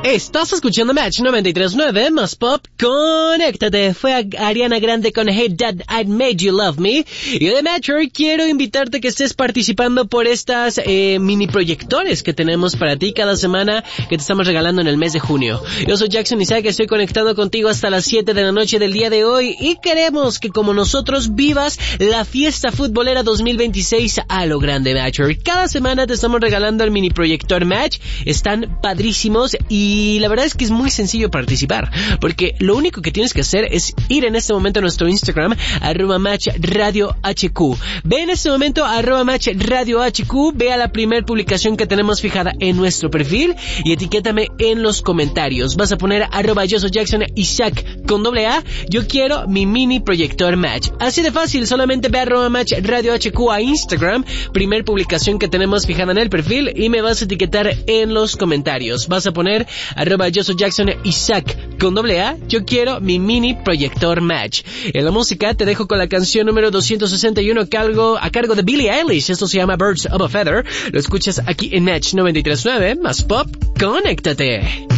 Estás escuchando Match 93.9 más pop. Conéctate. Fue Ariana Grande con Hey Dad, I Made You Love Me. Y de Match hoy quiero invitarte que estés participando por estas mini proyectores que tenemos para ti cada semana que te estamos regalando en el mes de junio. Yo soy Jackson Isaac, estoy conectado contigo hasta las 7 de la noche del día de hoy y queremos que como nosotros vivas la fiesta futbolera 2026 a lo grande, Match. Cada semana te estamos regalando el mini proyector Match. Están padrísimos y la verdad es que es muy sencillo participar, porque lo único que tienes que hacer es ir en este momento a nuestro Instagram, @MatchRadioHQ. Ve en este momento @MatchRadioHQ, ve a la primer publicación que tenemos fijada en nuestro perfil y etiquétame en los comentarios. Vas a poner @yo soy Jackson Isaac con AA, yo quiero mi mini proyector Match. Así de fácil, solamente ve a @MatchRadioHQ a Instagram, primer publicación que tenemos fijada en el perfil y me vas a etiquetar en los comentarios. Vas a poner @yo soy Jackson Isaac con AA, yo quiero mi mini proyector Match. En la música te dejo con la canción número 261 a cargo de Billie Eilish. Esto se llama Birds of a Feather. Lo escuchas aquí en Match 93.9 más pop. Conéctate.